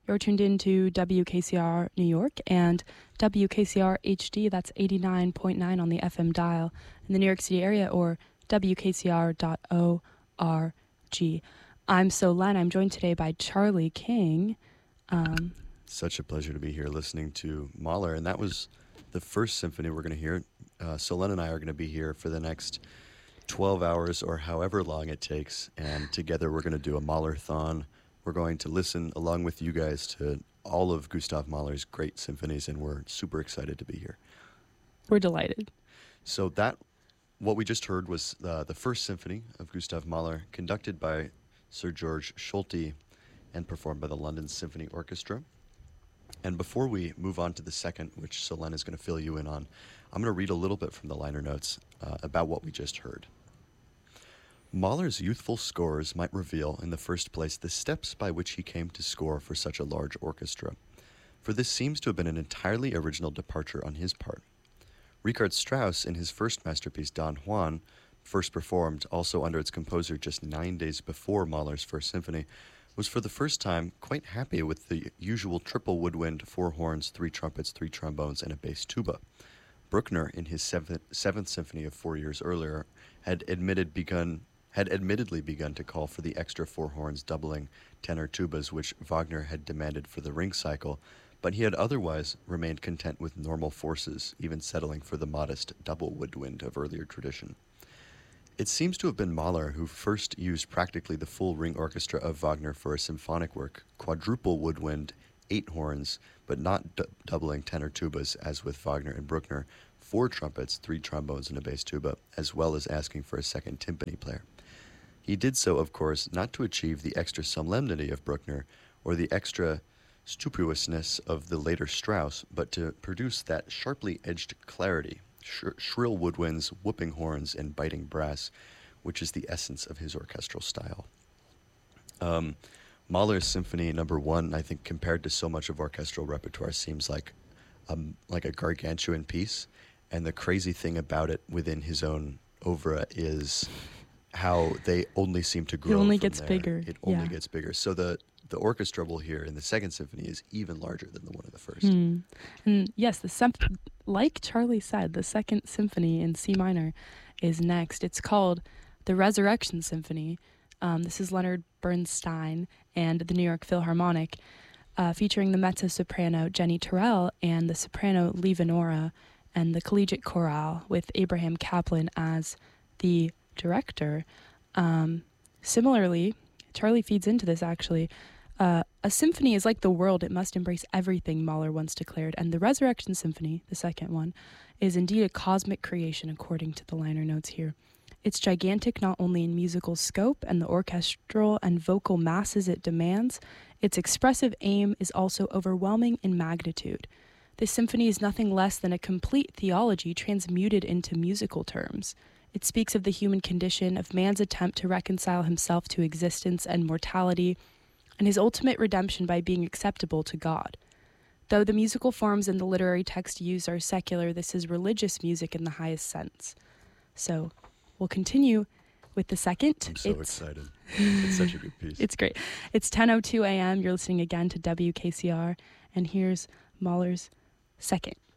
You're tuned into WKCR New York and WKCR HD, that's 89.9 on the FM dial in the New York City area, or WKCR.org. I'm Solen. I'm joined today by Charlie King. Such a pleasure to be here listening to Mahler, and that was the first symphony we're going to hear. Solen and I are going to be here for the next 12 hours or however long it takes, and together we're going to do a Mahler-thon. We're going to listen along with you guys to all of Gustav Mahler's great symphonies, and we're super excited to be here. We're delighted. So what we just heard was the first symphony of Gustav Mahler, conducted by Sir George Solti and performed by the London Symphony Orchestra. And before we move on to the second, which Solen is going to fill you in on, I'm going to read a little bit from the liner notes about what we just heard. Mahler's youthful scores might reveal, in the first place, the steps by which he came to score for such a large orchestra, for this seems to have been an entirely original departure on his part. Richard Strauss, in his first masterpiece, Don Juan, first performed also under its composer just 9 days before Mahler's first symphony, was for the first time quite happy with the usual triple woodwind, 4 horns, 3 trumpets, 3 trombones, and a bass tuba. Bruckner, in his seventh symphony of 4 years earlier, had admittedly begun to call for the extra 4 horns doubling tenor tubas which Wagner had demanded for the Ring cycle, but he had otherwise remained content with normal forces, even settling for the modest double woodwind of earlier tradition. It seems to have been Mahler who first used practically the full ring orchestra of Wagner for a symphonic work, quadruple woodwind, 8 horns, but not doubling tenor tubas as with Wagner and Bruckner, 4 trumpets, 3 trombones, and a bass tuba, as well as asking for a second timpani player. He did so, of course, not to achieve the extra solemnity of Bruckner or the extra stupuousness of the later Strauss, but to produce that sharply edged clarity, shrill woodwinds, whooping horns, and biting brass, which is the essence of his orchestral style. Mahler's Symphony No. 1, I think, compared to so much of orchestral repertoire, seems like a gargantuan piece, and the crazy thing about it within his own oeuvre is how they only seem to grow. It only from gets there. bigger. It only gets bigger. So the orchestra we'll hear in the second symphony is even larger than the one in the first. And yes, like Charlie said, the second symphony in C minor is next. It's called the Resurrection Symphony. This is Leonard Bernstein and the New York Philharmonic, featuring the mezzo-soprano Jenny Terrell and the soprano Leonora, and the collegiate chorale with Abraham Kaplan as the director. Similarly, Charlie feeds into this actually. A symphony is like the world. It must embrace everything, Mahler once declared. And the Resurrection Symphony, the second one, is indeed a cosmic creation according to the liner notes here. It's gigantic not only in musical scope and the orchestral and vocal masses it demands, its expressive aim is also overwhelming in magnitude. This symphony is nothing less than a complete theology transmuted into musical terms. It speaks of the human condition, of man's attempt to reconcile himself to existence and mortality, and his ultimate redemption by being acceptable to God. Though the musical forms and the literary text used are secular, this is religious music in the highest sense. So we'll continue with the second. I'm so excited. It's such a good piece. It's great. It's 10:02 a.m. You're listening again to WKCR, and here's Mahler's second.